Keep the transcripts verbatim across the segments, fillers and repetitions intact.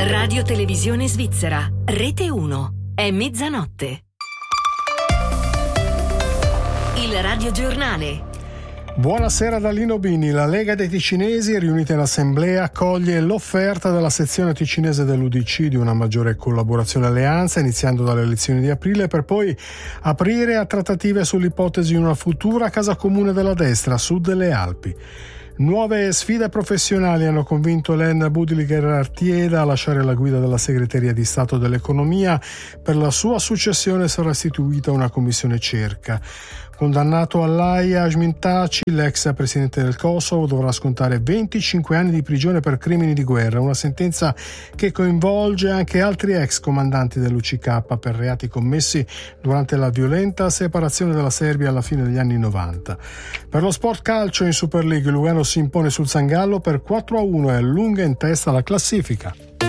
Radio Televisione Svizzera, Rete uno, è mezzanotte. Il Radio Giornale. Buonasera da Lino Bini. La Lega dei Ticinesi, riunita in assemblea, accoglie l'offerta della sezione ticinese dell'U D C di una maggiore collaborazione e alleanza, iniziando dalle elezioni di aprile, per poi aprire a trattative sull'ipotesi di una futura casa comune della destra a sud delle Alpi. Nuove sfide professionali hanno convinto Len Budliger-Artieda a lasciare la guida della segreteria di Stato dell'Economia. Per la sua successione sarà istituita una commissione cerca. Condannato all'Aia, Hashim Thaçi, l'ex presidente del Kosovo, dovrà scontare venticinque anni di prigione per crimini di guerra, una sentenza che coinvolge anche altri ex comandanti dell'U C K per reati commessi durante la violenta separazione della Serbia alla fine degli anni novanta. Per lo sport calcio in Super League, Lugano si impone sul Sangallo per quattro a uno e allunga in testa la classifica.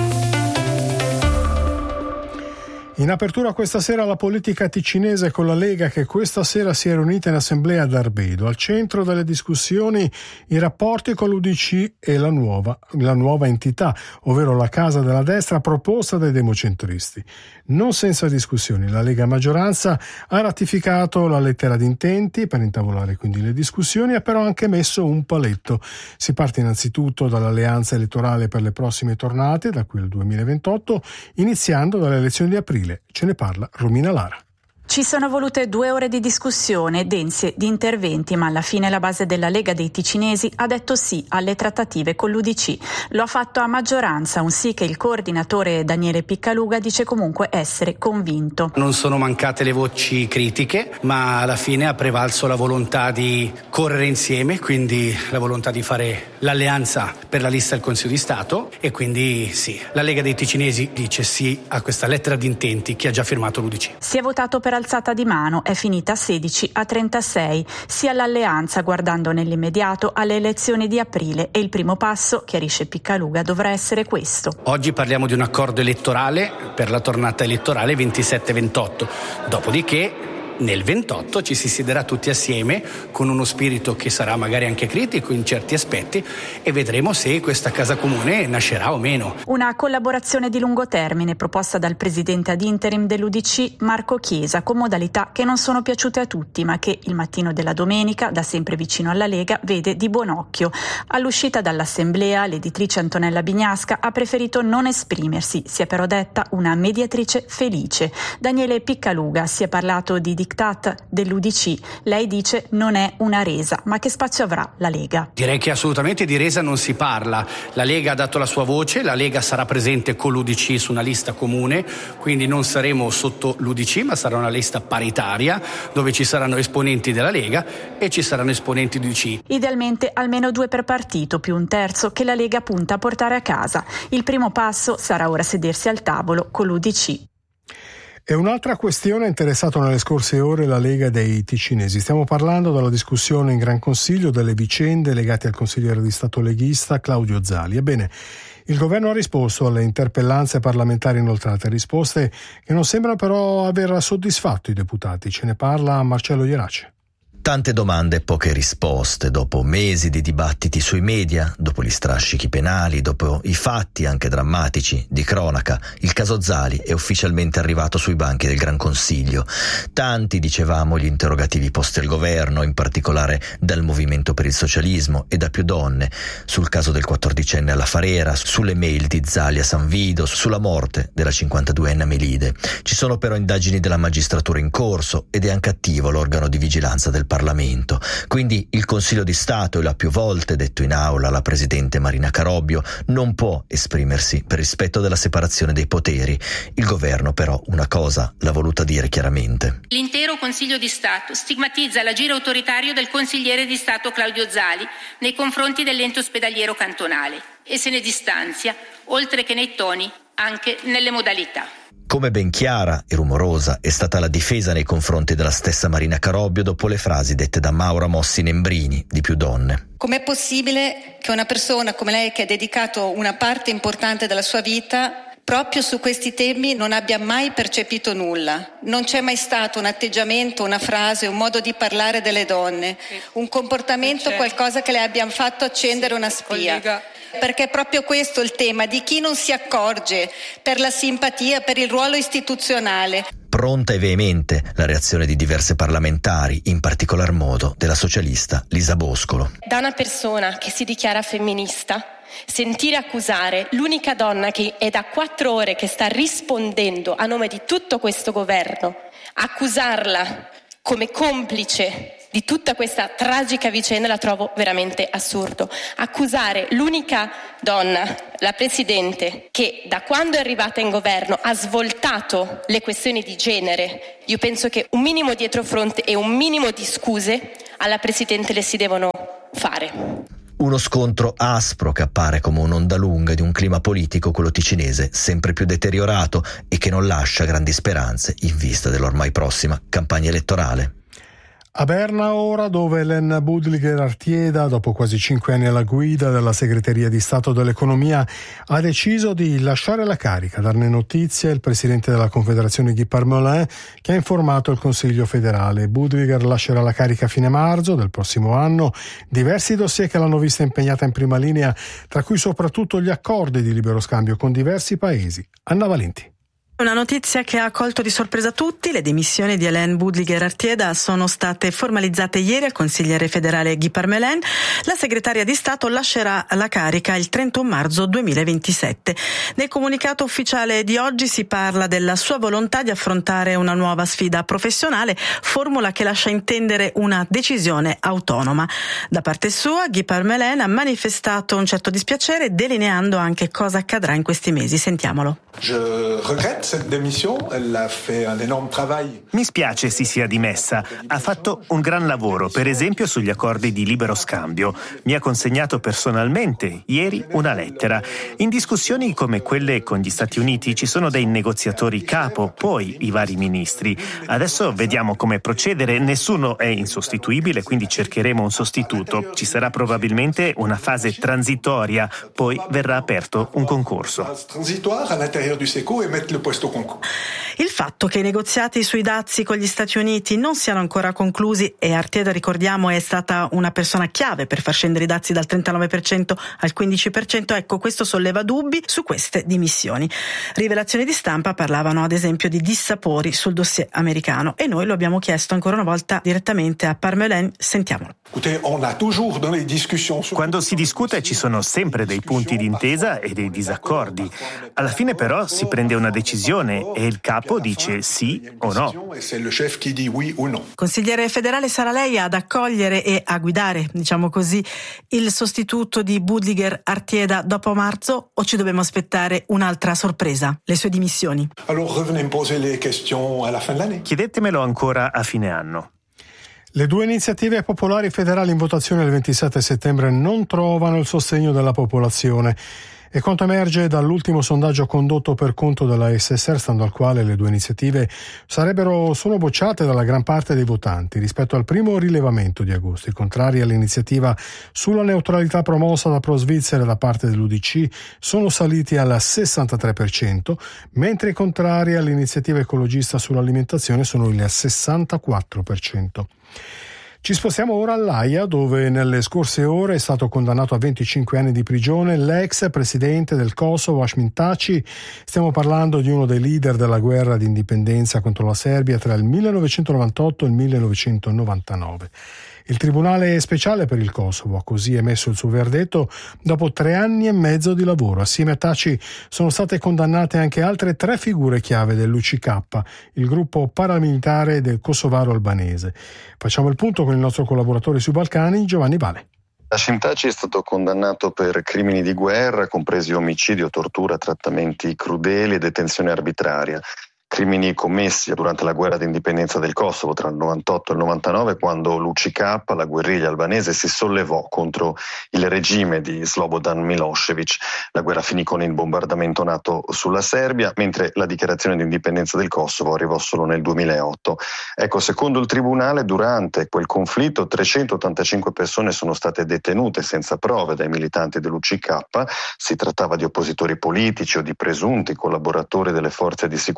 In apertura questa sera la politica ticinese con la Lega, che questa sera si è riunita in assemblea ad Arbedo. Al centro delle discussioni i rapporti con l'U D C e la nuova, la nuova entità, ovvero la casa della destra proposta dai democentristi. Non senza discussioni, la Lega maggioranza ha ratificato la lettera di intenti per intavolare quindi le discussioni, ha però anche messo un paletto. Si parte innanzitutto dall'alleanza elettorale per le prossime tornate, da qui al duemilaventotto, iniziando dalle elezioni di aprile. Ce ne parla Romina Lara. Ci sono volute due ore di discussione, dense di interventi, ma alla fine la base della Lega dei Ticinesi ha detto sì alle trattative con l'U D C. Lo ha fatto a maggioranza, un sì che il coordinatore Daniele Piccaluga dice comunque essere convinto. Non sono mancate le voci critiche, ma alla fine ha prevalso la volontà di correre insieme, quindi la volontà di fare l'alleanza per la lista del Consiglio di Stato, e quindi sì, la Lega dei Ticinesi dice sì a questa lettera di intenti che ha già firmato l'U D C. Si è votato per alzata di mano, è finita sedici a trentasei, sia l'alleanza guardando nell'immediato alle elezioni di aprile, e il primo passo, chiarisce Piccaluga, dovrà essere questo. Oggi parliamo di un accordo elettorale per la tornata elettorale ventisette ventotto, dopodiché nel ventotto ci si siederà tutti assieme con uno spirito che sarà magari anche critico in certi aspetti, e vedremo se questa casa comune nascerà o meno. Una collaborazione di lungo termine proposta dal presidente ad interim dell'U D C Marco Chiesa, con modalità che non sono piaciute a tutti, ma che il mattino della domenica, da sempre vicino alla Lega, vede di buon occhio. All'uscita dall'assemblea l'editrice Antonella Bignasca ha preferito non esprimersi, si è però detta una mediatrice felice. Daniele Piccaluga, si è parlato di diktat dell'U D C, lei dice non è una resa, ma che spazio avrà la Lega? Direi che assolutamente di resa non si parla. La Lega ha dato la sua voce, la Lega sarà presente con l'U D C su una lista comune, quindi non saremo sotto l'U D C, ma sarà una lista paritaria dove ci saranno esponenti della Lega e ci saranno esponenti dell'U D C. Idealmente almeno due per partito, più un terzo che la Lega punta a portare a casa. Il primo passo sarà ora sedersi al tavolo con l'U D C. E un'altra questione ha interessato nelle scorse ore la Lega dei Ticinesi. Stiamo parlando della discussione in Gran Consiglio delle vicende legate al consigliere di Stato leghista Claudio Zali. Ebbene, il governo ha risposto alle interpellanze parlamentari inoltrate, risposte che non sembrano però aver soddisfatto i deputati. Ce ne parla Marcello Ierace. Tante domande e poche risposte, dopo mesi di dibattiti sui media, dopo gli strascichi penali, dopo i fatti anche drammatici di cronaca, il caso Zali è ufficialmente arrivato sui banchi del Gran Consiglio. Tanti, dicevamo, gli interrogativi posti al governo, in particolare dal Movimento per il Socialismo e da più donne, sul caso del quattordicenne alla Farera, sulle mail di Zali a San Vido, sulla morte della cinquantaduenne Melide. Ci sono però indagini della magistratura in corso ed è anche attivo l'organo di vigilanza del Parlamento. Quindi il Consiglio di Stato, e l'ha più volte detto in aula la Presidente Marina Carobio, non può esprimersi per rispetto della separazione dei poteri. Il governo però una cosa l'ha voluta dire chiaramente. L'intero Consiglio di Stato stigmatizza l'agire autoritario del consigliere di Stato Claudio Zali nei confronti dell'ente ospedaliero cantonale e se ne distanzia, oltre che nei toni, anche nelle modalità. Come ben chiara e rumorosa è stata la difesa nei confronti della stessa Marina Carobio dopo le frasi dette da Maura Mossi Nembrini di Più Donne. Com'è possibile che una persona come lei, che ha dedicato una parte importante della sua vita proprio su questi temi, non abbia mai percepito nulla? Non c'è mai stato un atteggiamento, una frase, un modo di parlare delle donne, un comportamento, qualcosa che le abbia fatto accendere una spia. perché è proprio questo il tema di chi non si accorge per la simpatia, per il ruolo istituzionale. Pronta e veemente la reazione di diverse parlamentari, in particolar modo della socialista Lisa Boscolo. Da una persona che si dichiara femminista, sentire accusare l'unica donna che è da quattro ore che sta rispondendo a nome di tutto questo governo, accusarla come complice di tutta questa tragica vicenda la trovo veramente assurdo. Accusare l'unica donna, la Presidente, che da quando è arrivata in governo ha svoltato le questioni di genere, io penso che un minimo dietrofront e un minimo di scuse alla Presidente le si devono fare. Uno scontro aspro che appare come un'onda lunga di un clima politico, quello ticinese, sempre più deteriorato e che non lascia grandi speranze in vista dell'ormai prossima campagna elettorale. A Berna ora, dove Hélène Boudliger-Artieda, dopo quasi cinque anni alla guida della Segreteria di Stato dell'Economia, ha deciso di lasciare la carica. Darne notizia il presidente della Confederazione Guy Parmelin, che ha informato il Consiglio federale. Boudliger lascerà la carica a fine marzo del prossimo anno. Diversi dossier che l'hanno vista impegnata in prima linea, tra cui soprattutto gli accordi di libero scambio con diversi paesi. Anna Valenti. Una notizia che ha colto di sorpresa tutti: le dimissioni di Hélène Boudliger-Artieda sono state formalizzate ieri al consigliere federale Guy Parmelin. La segretaria di Stato lascerà la carica il trentuno marzo duemilaventisette. Nel comunicato ufficiale di oggi si parla della sua volontà di affrontare una nuova sfida professionale, formula che lascia intendere una decisione autonoma. Da parte sua, Guy Parmelin ha manifestato un certo dispiacere, delineando anche cosa accadrà in questi mesi. Sentiamolo. Je regrette cette démission, elle a fait un énorme travail. Mi spiace si sia dimessa. Ha fatto un gran lavoro, per esempio sugli accordi di libero scambio. Mi ha consegnato personalmente ieri una lettera. In discussioni come quelle con gli Stati Uniti ci sono dei negoziatori capo, poi i vari ministri. Adesso vediamo come procedere. Nessuno è insostituibile, quindi cercheremo un sostituto. Ci sarà probabilmente una fase transitoria, poi verrà aperto un concorso. Transitoire all'interno du SECO e mettere il posto concorso. Il fatto che i negoziati sui dazi con gli Stati Uniti non siano ancora conclusi, e Artieda, ricordiamo, è stata una persona chiave per far scendere i dazi dal trentanove per cento al quindici per cento, ecco, questo solleva dubbi su queste dimissioni. Rivelazioni di stampa parlavano ad esempio di dissapori sul dossier americano, e noi lo abbiamo chiesto ancora una volta direttamente a Parmelin. Sentiamolo. Quando si discute ci sono sempre dei punti d'intesa e dei disaccordi. Alla fine però si prende una decisione e il capo dice sì o no. Consigliere federale, sarà lei ad accogliere e a guidare, diciamo così, il sostituto di Boudliger-Artieda dopo marzo, o ci dobbiamo aspettare un'altra sorpresa, le sue dimissioni? Chiedetemelo ancora a fine anno. Le due iniziative popolari federali in votazione il ventisette settembre non trovano il sostegno della popolazione. E quanto emerge dall'ultimo sondaggio condotto per conto della S S R, stando al quale le due iniziative sarebbero sono bocciate dalla gran parte dei votanti. Rispetto al primo rilevamento di agosto, i contrari all'iniziativa sulla neutralità promossa da Pro Svizzera da parte dell'U D C sono saliti al sessantatré per cento, mentre i contrari all'iniziativa ecologista sull'alimentazione sono il sessantaquattro per cento. Ci spostiamo ora all'Aia, dove nelle scorse ore è stato condannato a venticinque anni di prigione l'ex presidente del Kosovo, Hashim Thaçi. Stiamo parlando di uno dei leader della guerra di indipendenza contro la Serbia tra il millenovecentonovantotto e il millenovecentonovantanove. Il Tribunale speciale per il Kosovo ha così emesso il suo verdetto dopo tre anni e mezzo di lavoro. Assieme a Thaçi sono state condannate anche altre tre figure chiave dell'U C K, il gruppo paramilitare del kosovaro albanese. Facciamo il punto con il nostro collaboratore sui Balcani, Giovanni Vale. Hashim Thaçi è stato condannato per crimini di guerra, compresi omicidio, tortura, trattamenti crudeli e detenzione arbitraria. Crimini commessi durante la guerra di indipendenza del Kosovo tra il novantotto e il novantanove, quando l'U C K, la guerriglia albanese, si sollevò contro il regime di Slobodan Milošević. La guerra finì con il bombardamento NATO sulla Serbia, mentre la dichiarazione di indipendenza del Kosovo arrivò solo nel duemilaotto. Ecco, secondo il tribunale, durante quel conflitto trecentottantacinque persone sono state detenute senza prove dai militanti dell'U C K. Si trattava di oppositori politici o di presunti collaboratori delle forze di sicurezza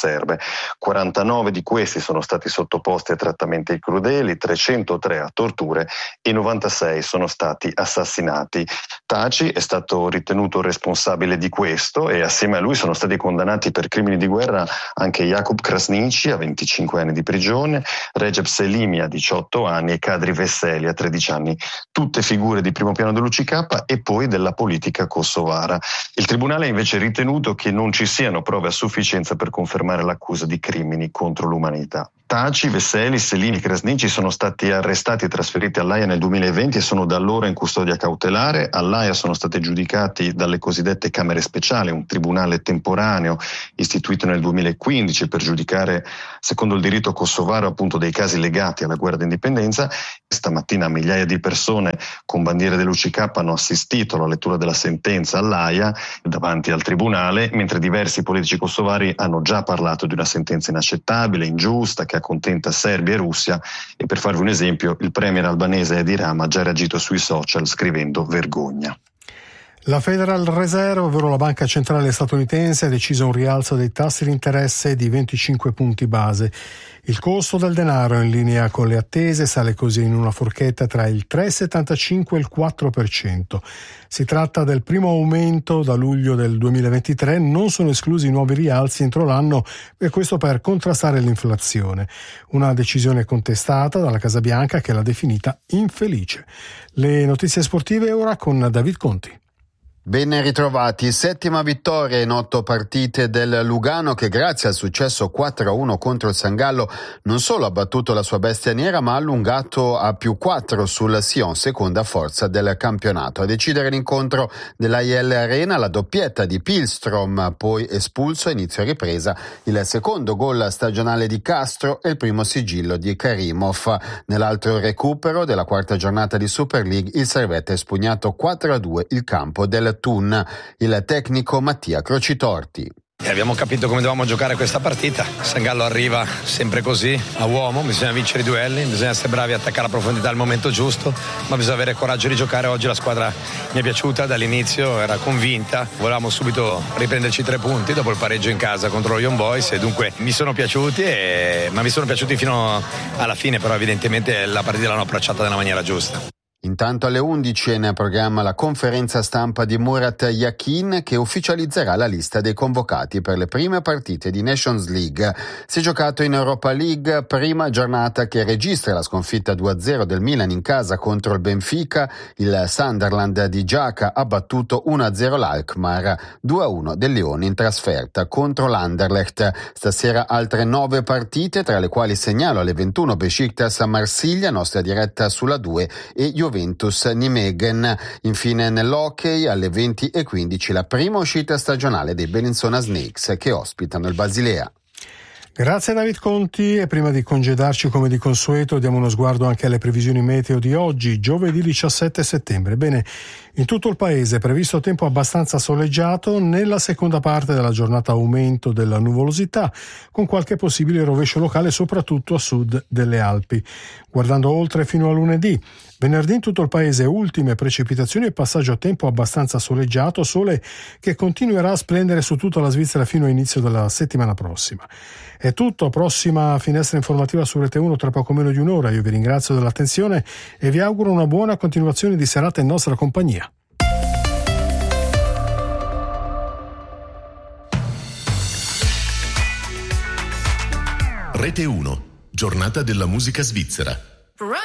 serbe. quarantanove di questi sono stati sottoposti a trattamenti crudeli, trecentotré a torture e novantasei sono stati assassinati. Taci è stato ritenuto responsabile di questo e assieme a lui sono stati condannati per crimini di guerra anche Jakub Krasniqi a venticinque anni di prigione, Recep Selimi a diciotto anni e Kadri Veseli a tredici anni, tutte figure di primo piano dell'U C K e poi della politica kosovara. Il tribunale ha invece ritenuto che non ci siano prove a sufficienza per confermare l'accusa di crimini contro l'umanità. Taci, Veseli, Selimi e Krasniqi sono stati arrestati e trasferiti all'Aia nel duemilaventi e sono da allora in custodia cautelare. All'Aia sono stati giudicati dalle cosiddette camere speciali, un tribunale temporaneo istituito nel duemilaquindici per giudicare, secondo il diritto kosovaro, appunto dei casi legati alla guerra d'indipendenza. Stamattina migliaia di persone con bandiere dell'U C K hanno assistito alla lettura della sentenza all'Aia davanti al tribunale, mentre diversi politici kosovari hanno già parlato di una sentenza inaccettabile, ingiusta, che accontenta Serbia e Russia, e per farvi un esempio il premier albanese Edi Rama ha già reagito sui social scrivendo vergogna. La Federal Reserve, ovvero la banca centrale statunitense, ha deciso un rialzo dei tassi di interesse di venticinque punti base. Il costo del denaro, in linea con le attese, sale così in una forchetta tra il tre virgola settantacinque e il quattro per cento. Si tratta del primo aumento da luglio del duemilaventitré, non sono esclusi nuovi rialzi entro l'anno, e questo per contrastare l'inflazione. Una decisione contestata dalla Casa Bianca, che l'ha definita infelice. Le notizie sportive ora con David Conti. Ben ritrovati, settima vittoria in otto partite del Lugano che grazie al successo quattro a uno contro il Sangallo non solo ha battuto la sua bestia nera ma ha allungato a più quattro sul Sion, seconda forza del campionato. A decidere l'incontro dell'A I L Arena la doppietta di Pilstrom, poi espulso a inizio ripresa, il secondo gol stagionale di Castro e il primo sigillo di Karimov. Nell'altro recupero della quarta giornata di Super League il Servette ha espugnato quattro a due il campo del Thun, il tecnico Mattia Crocitorti. E abbiamo capito come dovevamo giocare questa partita. Sangallo arriva sempre così, a uomo, bisogna vincere i duelli, bisogna essere bravi a attaccare a profondità al momento giusto, ma bisogna avere coraggio di giocare. Oggi la squadra mi è piaciuta dall'inizio, era convinta, volevamo subito riprenderci tre punti dopo il pareggio in casa contro lo Young Boys e dunque mi sono piaciuti, e... ma mi sono piaciuti fino alla fine, però evidentemente la partita l'hanno approcciata nella maniera giusta. Intanto alle undici è in programma la conferenza stampa di Murat Yakin che ufficializzerà la lista dei convocati per le prime partite di Nations League. Si è giocato in Europa League, prima giornata che registra la sconfitta due a zero del Milan in casa contro il Benfica. Il Sunderland di Giaca ha battuto uno a zero l'Alkmaar, due a uno del Lione in trasferta contro l'Anderlecht. Stasera altre nove partite, tra le quali segnalo alle ventuno Besiktas a Marsiglia, nostra diretta sulla due, e Juventus Juventus Nijmegen. Infine nell'hockey alle venti e quindici la prima uscita stagionale dei Bellinzona Snakes che ospitano il Basilea. Grazie a David Conti, e prima di congedarci come di consueto diamo uno sguardo anche alle previsioni meteo di oggi, giovedì diciassette settembre. Bene, in tutto il paese è previsto tempo abbastanza soleggiato, nella seconda parte della giornata aumento della nuvolosità, con qualche possibile rovescio locale soprattutto a sud delle Alpi. Guardando oltre fino a lunedì, venerdì in tutto il paese ultime precipitazioni e passaggio a tempo abbastanza soleggiato, sole che continuerà a splendere su tutta la Svizzera fino all'inizio della settimana prossima. È tutto, prossima finestra informativa su Rete uno tra poco meno di un'ora. Io vi ringrazio dell'attenzione e vi auguro una buona continuazione di serata in nostra compagnia. Rete uno, giornata della musica svizzera.